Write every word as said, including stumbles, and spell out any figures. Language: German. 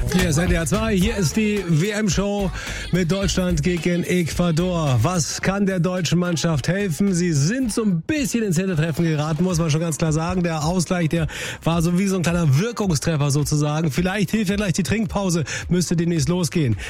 Hier ist N D R zwei, hier ist die W M-Show mit Deutschland gegen Ecuador. Was kann der deutschen Mannschaft helfen? Sie sind so ein bisschen ins Hintertreffen geraten, muss man schon ganz klar sagen. Der Ausgleich, der war so wie so ein kleiner Wirkungstreffer sozusagen. Vielleicht hilft ja gleich die Trinkpause, müsste demnächst losgehen.